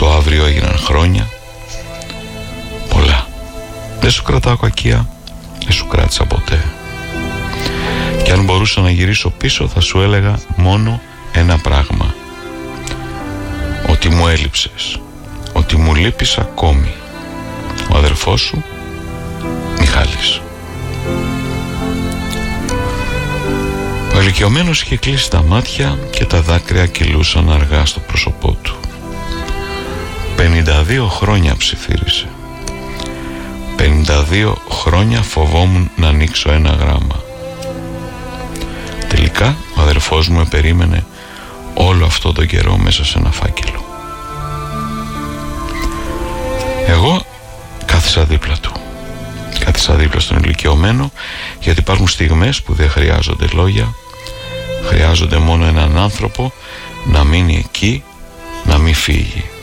το αύριο έγιναν χρόνια, πολλά. Δεν σου κρατάω κακία, δεν σου κράτησα ποτέ. Και αν μπορούσα να γυρίσω πίσω θα σου έλεγα μόνο ένα πράγμα: ότι μου έλειψες, ότι μου λείπεις ακόμη. Ο αδερφός σου Μιχάλης. Ο ηλικιωμένος είχε κλείσει τα μάτια και τα δάκρυα κυλούσαν αργά στο πρόσωπό του. 52 χρόνια ψιθύρισε. 52 χρόνια φοβόμουν να ανοίξω ένα γράμμα. Τελικά ο αδερφός μου περίμενε όλο αυτό το καιρό μέσα σε ένα φάκελο. Εγώ κάθισα δίπλα του. Κάθισα δίπλα στον ηλικιωμένο, γιατί υπάρχουν στιγμές που δεν χρειάζονται λόγια. Χρειάζονται μόνο έναν άνθρωπο να μείνει εκεί, να μην φύγει.